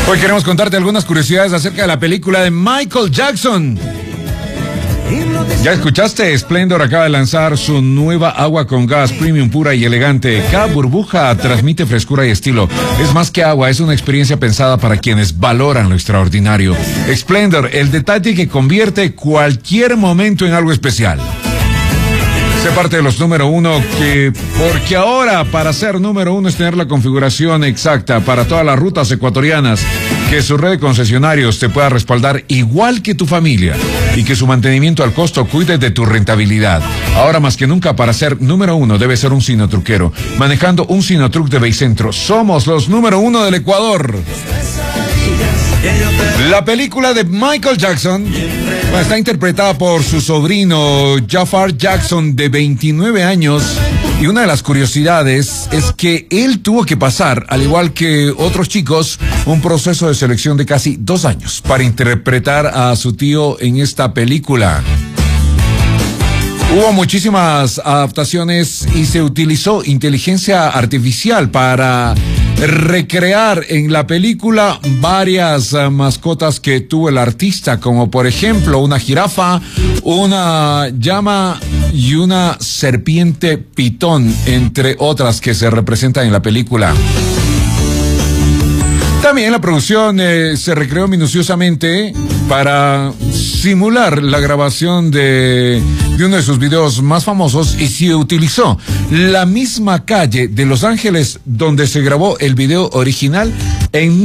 Hoy queremos contarte algunas curiosidades acerca de la película de Michael Jackson. ¿Ya escuchaste? Splendor acaba de lanzar su nueva agua con gas premium pura y elegante. Cada burbuja transmite frescura y estilo. Es más que agua, es una experiencia pensada para quienes valoran lo extraordinario. Splendor, el detalle que convierte cualquier momento en algo especial. Sé parte de los número uno porque ahora para ser número uno es tener la configuración exacta para todas las rutas ecuatorianas, que su red de concesionarios te pueda respaldar igual que tu familia y que su mantenimiento al costo cuide de tu rentabilidad. Ahora más que nunca, para ser número uno debe ser un Sinotruquero, manejando un Sinotruc de Beicentro. Somos los número uno del Ecuador. La película de Michael Jackson está interpretada por su sobrino Jafar Jackson, de 29 años, y una de las curiosidades es que él tuvo que pasar, al igual que otros chicos, un proceso de selección de casi 2 años para interpretar a su tío en esta película. Hubo muchísimas adaptaciones y se utilizó inteligencia artificial para recrear en la película varias mascotas que tuvo el artista, como por ejemplo una jirafa, una llama y una serpiente pitón, entre otras que se representan en la película. También la producción se recreó minuciosamente para simular la grabación de uno de sus videos más famosos, y se utilizó la misma calle de Los Ángeles donde se grabó el video original en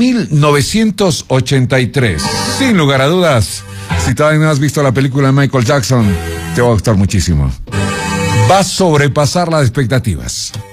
1983. Sin lugar a dudas, si todavía no has visto la película de Michael Jackson, te va a gustar muchísimo. Va a sobrepasar las expectativas.